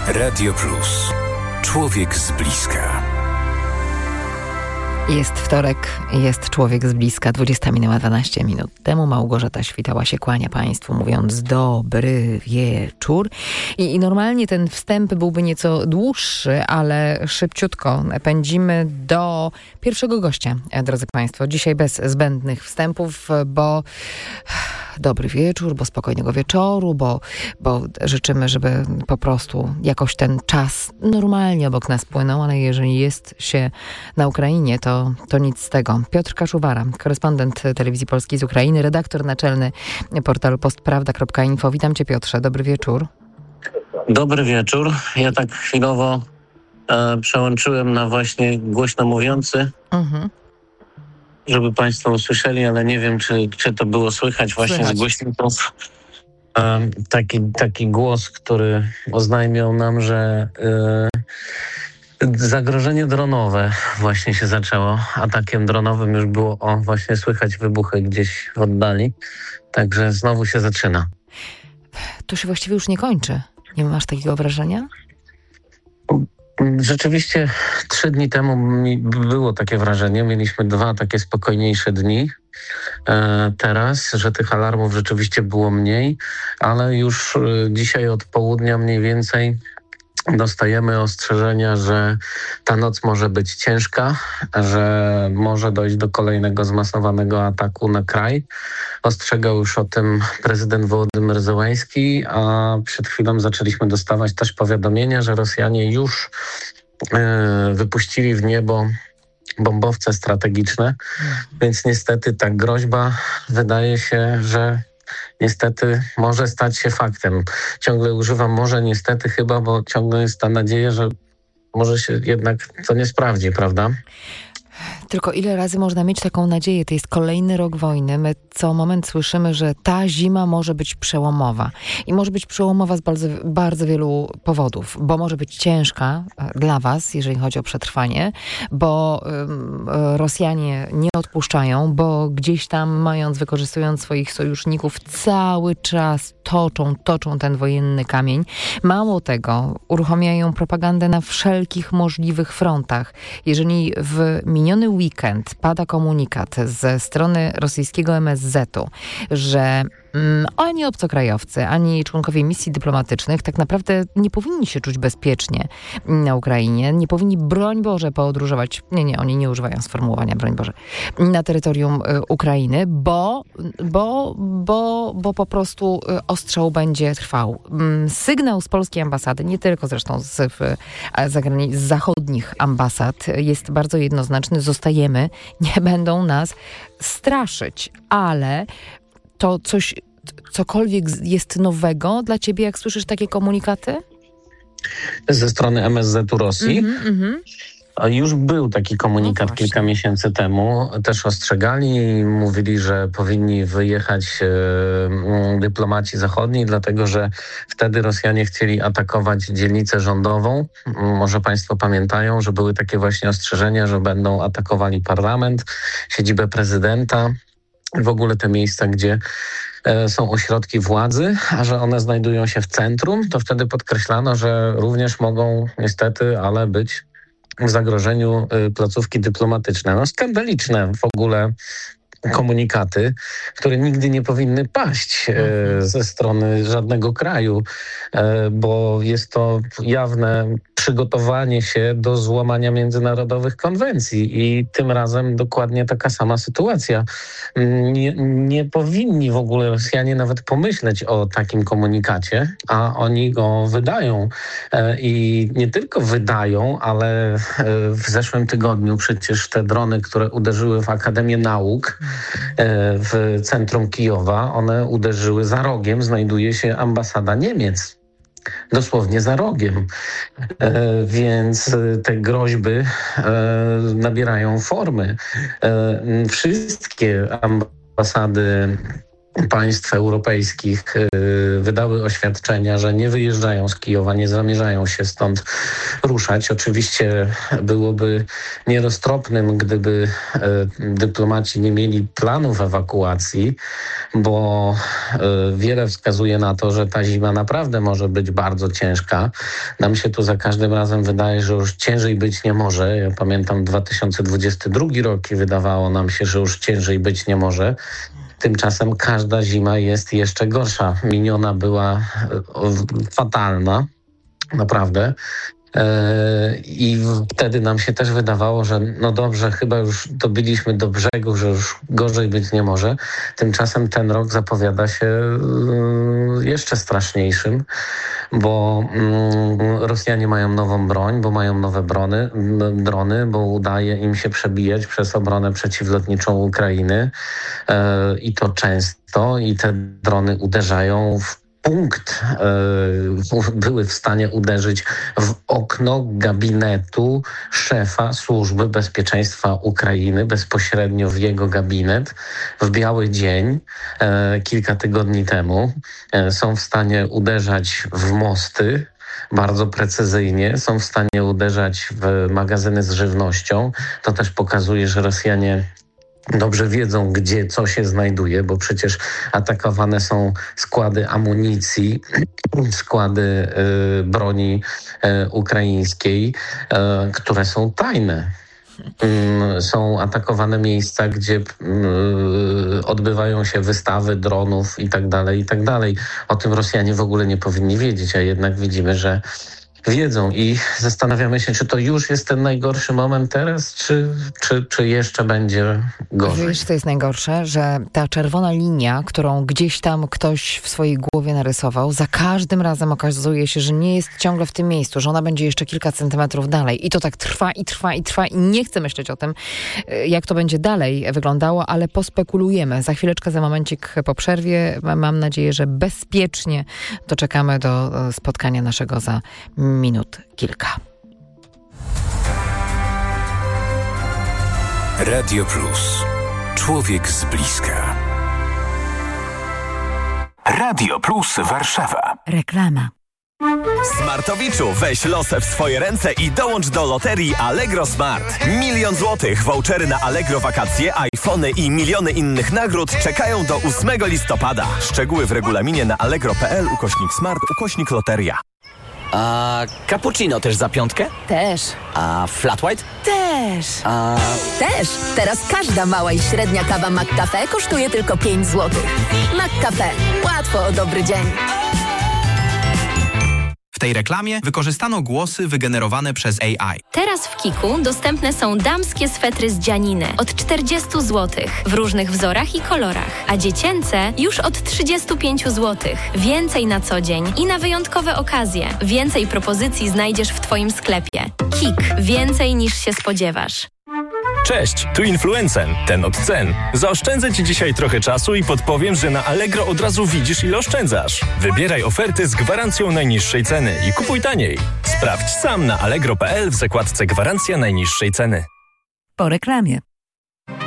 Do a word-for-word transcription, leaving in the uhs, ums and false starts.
Radio Plus. Człowiek z bliska. Jest wtorek, jest człowiek z bliska. dwudziesta minęła dwanaście minut temu. Małgorzata Świtała się kłania Państwu, mówiąc dobry wieczór. I, I normalnie ten wstęp byłby nieco dłuższy, ale szybciutko pędzimy do pierwszego gościa, drodzy Państwo. Dzisiaj bez zbędnych wstępów, bo dobry wieczór, bo spokojnego wieczoru, bo, bo życzymy, żeby po prostu jakoś ten czas normalnie obok nas płynął, ale jeżeli jest się na Ukrainie, to, to nic z tego. Piotr Kaszuwara, korespondent Telewizji Polskiej z Ukrainy, redaktor naczelny portalu postprawda kropka info. Witam Cię, Piotrze, dobry wieczór. Dobry wieczór. Ja tak chwilowo e, przełączyłem na właśnie głośno mówiący, mhm. żeby Państwo usłyszeli, ale nie wiem, czy, czy to było słychać właśnie słychać. Z głośników. E, taki, taki głos, który oznajmiał nam, że e, zagrożenie dronowe właśnie się zaczęło. Atakiem dronowym już było, o, właśnie słychać wybuchy gdzieś w oddali. Także znowu się zaczyna. To się właściwie już nie kończy. Nie masz takiego wrażenia? Rzeczywiście trzy dni temu mi było takie wrażenie. Mieliśmy dwa takie spokojniejsze dni. E, teraz, że tych alarmów rzeczywiście było mniej, ale już e, dzisiaj od południa mniej więcej dostajemy ostrzeżenia, że ta noc może być ciężka, że może dojść do kolejnego zmasowanego ataku na kraj. Ostrzegał już o tym prezydent Wołodymyr Zełański, a przed chwilą zaczęliśmy dostawać też powiadomienia, że Rosjanie już e, wypuścili w niebo bombowce strategiczne, więc niestety ta groźba wydaje się, że niestety może stać się faktem. Ciągle używam może niestety chyba, bo ciągle jest ta nadzieja, że może się jednak to nie sprawdzi, prawda? Tylko ile razy można mieć taką nadzieję? To jest kolejny rok wojny. My co moment słyszymy, że ta zima może być przełomowa. I może być przełomowa z bardzo, bardzo wielu powodów. Bo może być ciężka dla was, jeżeli chodzi o przetrwanie, bo um, Rosjanie nie odpuszczają, bo gdzieś tam mając, wykorzystując swoich sojuszników, cały czas toczą, toczą ten wojenny kamień. Mało tego, uruchamiają propagandę na wszelkich możliwych frontach. Jeżeli w miniony weekend pada komunikat ze strony rosyjskiego M S Z-u, że mm, ani obcokrajowcy, ani członkowie misji dyplomatycznych tak naprawdę nie powinni się czuć bezpiecznie na Ukrainie, nie powinni, broń Boże, podróżować, nie, nie, oni nie używają sformułowania, broń Boże, na terytorium y, Ukrainy, bo, bo, bo, bo po prostu y, ostrzał będzie trwał. Y, sygnał z polskiej ambasady, nie tylko zresztą z, w, zagrani- z zachodnich ambasad, jest bardzo jednoznaczny. Zostajemy, nie będą nas straszyć, ale to coś, cokolwiek jest nowego dla ciebie, jak słyszysz takie komunikaty? Ze strony M S Z-u Rosji? Mm-hmm, mm-hmm. Już był taki komunikat no kilka miesięcy temu. Też ostrzegali i mówili, że powinni wyjechać e, dyplomaci zachodni, dlatego że wtedy Rosjanie chcieli atakować dzielnicę rządową. Może Państwo pamiętają, że były takie właśnie ostrzeżenia, że będą atakowali parlament, siedzibę prezydenta, w ogóle te miejsca, gdzie e, są ośrodki władzy, a że one znajdują się w centrum, to wtedy podkreślano, że również mogą niestety, ale być w zagrożeniu y, placówki dyplomatyczne. No skandaliczne w ogóle komunikaty, które nigdy nie powinny paść e, ze strony żadnego kraju, e, bo jest to jawne przygotowanie się do złamania międzynarodowych konwencji i tym razem dokładnie taka sama sytuacja. Nie, nie powinni w ogóle Rosjanie nawet pomyśleć o takim komunikacie, a oni go wydają. E, I nie tylko wydają, ale e, w zeszłym tygodniu przecież te drony, które uderzyły w Akademię Nauk w centrum Kijowa, one uderzyły za rogiem, znajduje się ambasada Niemiec. Dosłownie za rogiem. E, więc te groźby e, nabierają formy. E, wszystkie ambasady państw europejskich wydały oświadczenia, że nie wyjeżdżają z Kijowa, nie zamierzają się stąd ruszać. Oczywiście byłoby nieroztropnym, gdyby dyplomaci nie mieli planów ewakuacji, bo wiele wskazuje na to, że ta zima naprawdę może być bardzo ciężka. Nam się tu za każdym razem wydaje, że już ciężej być nie może. Ja pamiętam dwa tysiące dwudziesty drugi rok i wydawało nam się, że już ciężej być nie może. Tymczasem każda zima jest jeszcze gorsza. Miniona była fatalna, naprawdę. I wtedy nam się też wydawało, że no dobrze, chyba już dobiliśmy do brzegu, że już gorzej być nie może. Tymczasem ten rok zapowiada się jeszcze straszniejszym, bo Rosjanie mają nową broń, bo mają nowe brony, drony, bo udaje im się przebijać przez obronę przeciwlotniczą Ukrainy i to często, i te drony uderzają w punkt, e, były w stanie uderzyć w okno gabinetu szefa Służby Bezpieczeństwa Ukrainy, bezpośrednio w jego gabinet, w biały dzień, e, kilka tygodni temu. E, są w stanie uderzać w mosty, bardzo precyzyjnie, są w stanie uderzać w magazyny z żywnością. To też pokazuje, że Rosjanie dobrze wiedzą, gdzie co się znajduje, bo przecież atakowane są składy amunicji, składy y, broni y, ukraińskiej, y, które są tajne. Y, są atakowane miejsca, gdzie y, odbywają się wystawy dronów i tak dalej, i tak dalej. O tym Rosjanie w ogóle nie powinni wiedzieć, a jednak widzimy, że wiedzą i zastanawiamy się, czy to już jest ten najgorszy moment teraz, czy, czy, czy jeszcze będzie gorzej. Wiesz, co jest najgorsze? Że ta czerwona linia, którą gdzieś tam ktoś w swojej głowie narysował, za każdym razem okazuje się, że nie jest ciągle w tym miejscu, że ona będzie jeszcze kilka centymetrów dalej. I to tak trwa i trwa i trwa i nie chcę myśleć o tym, jak to będzie dalej wyglądało, ale pospekulujemy. Za chwileczkę, za momencik po przerwie. Mam nadzieję, że bezpiecznie doczekamy do spotkania naszego za minut kilka. Radio Plus. Człowiek z bliska. Radio Plus Warszawa. Reklama. Smartowiczu, weź losy w swoje ręce i dołącz do loterii Allegro Smart. Milion złotych, vouchery na Allegro wakacje, iPhony i miliony innych nagród czekają do ósmego listopada. Szczegóły w regulaminie na allegro.pl ukośnik smart ukośnik loteria. A cappuccino też za piątkę? Też. A flat white? Też. A... Też. Teraz każda mała i średnia kawa McCafe kosztuje tylko pięć złotych. McCafe. Łatwo o dobry dzień. W tej reklamie wykorzystano głosy wygenerowane przez A I. Teraz w Kiku dostępne są damskie swetry z dzianiny od czterdzieści złotych w różnych wzorach i kolorach, a dziecięce już od trzydzieści pięć złotych. Więcej na co dzień i na wyjątkowe okazje. Więcej propozycji znajdziesz w Twoim sklepie. Kik. Więcej niż się spodziewasz. Cześć, tu Influencen, ten od cen. Zaoszczędzę Ci dzisiaj trochę czasu i podpowiem, że na Allegro od razu widzisz, ile oszczędzasz. Wybieraj oferty z gwarancją najniższej ceny i kupuj taniej. Sprawdź sam na allegro kropka p l w zakładce Gwarancja najniższej ceny. Po reklamie.